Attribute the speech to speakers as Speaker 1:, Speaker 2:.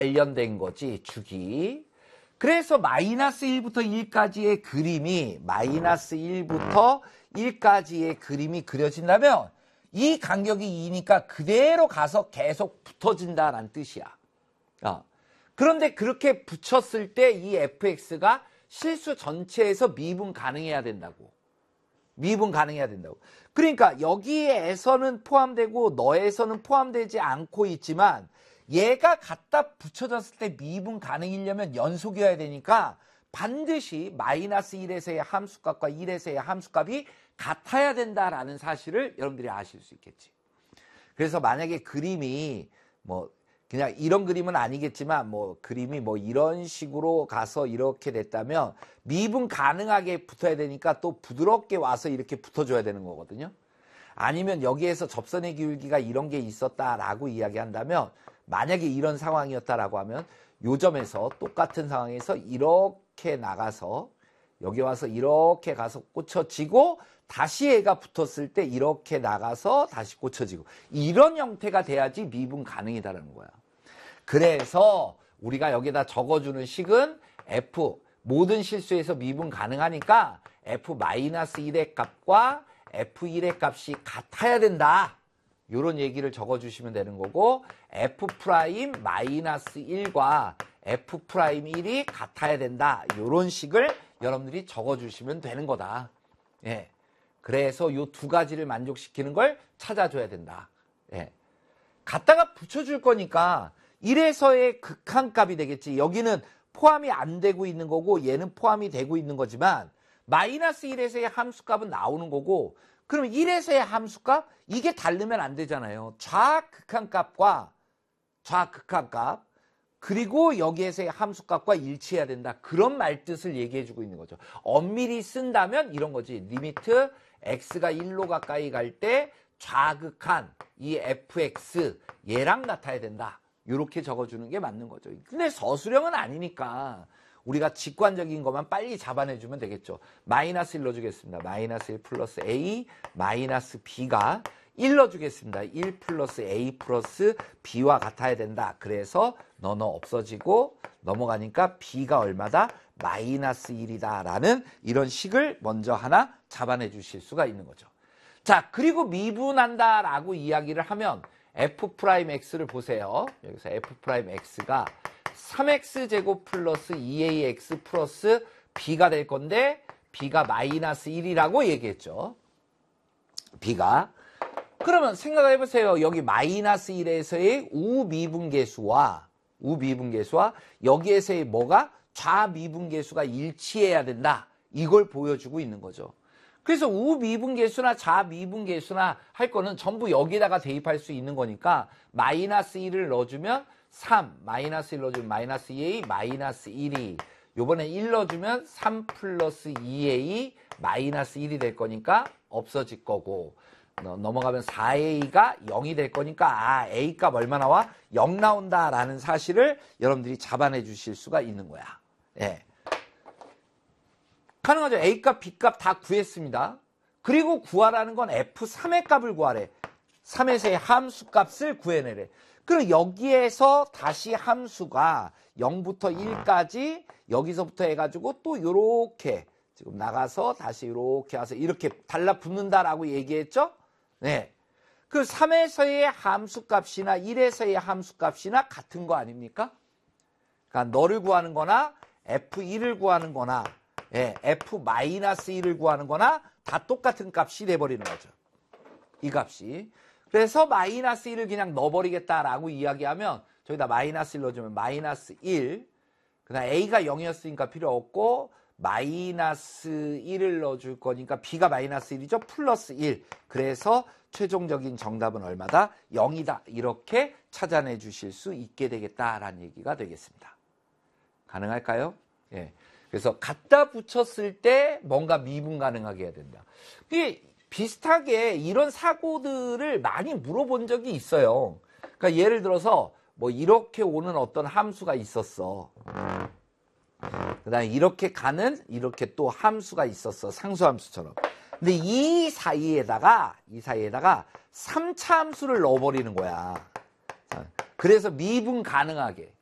Speaker 1: 관련된 거지, 주기. 그래서 마이너스 1부터 1까지의 그림이 마이너스 1부터 1까지의 그림이 그려진다면 이 간격이 2니까 그대로 가서 계속 붙어진다라는 뜻이야. 그런데 그렇게 붙였을 때 이 fx가 실수 전체에서 미분 가능해야 된다고. 미분 가능해야 된다고. 그러니까 여기에서는 포함되고 너에서는 포함되지 않고 있지만 얘가 갖다 붙여졌을 때 미분 가능이려면 연속이어야 되니까 반드시 마이너스 1에서의 함수값과 1에서의 함수값이 같아야 된다라는 사실을 여러분들이 아실 수 있겠지. 그래서 만약에 그림이 뭐 그냥 이런 그림은 아니겠지만 뭐 그림이 뭐 이런 식으로 가서 이렇게 됐다면 미분 가능하게 붙어야 되니까 또 부드럽게 와서 이렇게 붙어줘야 되는 거거든요. 아니면 여기에서 접선의 기울기가 이런 게 있었다라고 이야기한다면 만약에 이런 상황이었다라고 하면 요 점에서 똑같은 상황에서 이렇게 나가서 여기 와서 이렇게 가서 꽂혀지고 다시 얘가 붙었을 때 이렇게 나가서 다시 꽂혀지고 이런 형태가 돼야지 미분 가능이다라는 거야. 그래서 우리가 여기다 적어주는 식은 f 모든 실수에서 미분 가능하니까 f-1의 값과 f1의 값이 같아야 된다. 이런 얘기를 적어주시면 되는 거고 f'-1과 f'1이 같아야 된다. 이런 식을 여러분들이 적어주시면 되는 거다. 예. 그래서 이 두 가지를 만족시키는 걸 찾아줘야 된다. 예. 갖다가 붙여줄 거니까 1에서의 극한값이 되겠지. 여기는 포함이 안 되고 있는 거고 얘는 포함이 되고 있는 거지만 마이너스 1에서의 함수값은 나오는 거고 그럼 1에서의 함수값? 이게 다르면 안 되잖아요. 좌극한값과 좌극한값 그리고 여기에서의 함수값과 일치해야 된다. 그런 말뜻을 얘기해주고 있는 거죠. 엄밀히 쓴다면 이런 거지. 리미트 x가 1로 가까이 갈 때 좌극한 이 fx 얘랑 같아야 된다. 이렇게 적어주는 게 맞는 거죠. 근데 서술형은 아니니까 우리가 직관적인 것만 빨리 잡아내주면 되겠죠. 마이너스 1 넣어주겠습니다. 마이너스 1 플러스 a 마이너스 b가 1 넣어주겠습니다. 1 플러스 a 플러스 b와 같아야 된다. 그래서 너너 없어지고 넘어가니까 b가 얼마다? 마이너스 1이다 라는 이런 식을 먼저 하나 잡아내 주실 수가 있는 거죠. 자, 그리고 미분한다 라고 이야기를 하면 f'x를 보세요. 여기서 f'x가 3x제곱 플러스 2ax 플러스 b가 될 건데 b가 마이너스 1이라고 얘기했죠. b가. 그러면 생각을 해보세요. 여기 마이너스 1에서의 우미분계수와 여기에서의 뭐가? 좌미분계수가 일치해야 된다. 이걸 보여주고 있는 거죠. 그래서 우미분계수나 좌미분계수나 할 거는 전부 여기다가 대입할 수 있는 거니까 마이너스 1을 넣어주면 3, 마이너스 1 넣어주면 마이너스 2a, 마이너스 1이 요번에 1 넣어주면 3 플러스 2a 마이너스 1이 될 거니까 없어질 거고 넘어가면 4a가 0이 될 거니까 a 값 얼마 나와? 0 나온다라는 사실을 여러분들이 잡아내 주실 수가 있는 거야. 예. 가능하죠. A값, B값 다 구했습니다. 그리고 구하라는 건 F3의 값을 구하래. 3에서의 함수값을 구해내래. 그럼 여기에서 다시 함수가 0부터 1까지 여기서부터 해가지고 또 요렇게 지금 나가서 다시 요렇게 와서 이렇게 달라붙는다라고 얘기했죠? 네. 그 3에서의 함수값이나 1에서의 함수값이나 같은 거 아닙니까? 그러니까 너를 구하는 거나 F1을 구하는 거나 예, F-1을 구하는 거나 다 똑같은 값이 돼버리는 거죠. 이 값이. 그래서 마이너스 1을 그냥 넣어버리겠다라고 이야기하면 저기다 마이너스 1 넣어주면 마이너스 1 그다음 A가 0이었으니까 필요 없고 마이너스 1을 넣어줄 거니까 B가 마이너스 1이죠. 플러스 1. 그래서 최종적인 정답은 얼마다? 0이다. 이렇게 찾아내 주실 수 있게 되겠다라는 얘기가 되겠습니다. 가능할까요? 예. 그래서 갖다 붙였을 때 뭔가 미분 가능하게 해야 된다. 이게 비슷하게 이런 사고들을 많이 물어본 적이 있어요. 그러니까 예를 들어서 뭐 이렇게 오는 어떤 함수가 있었어. 그다음에 이렇게 가는 이렇게 또 함수가 있었어. 상수함수처럼. 근데 이 사이에다가 3차 함수를 넣어버리는 거야. 그래서 미분 가능하게.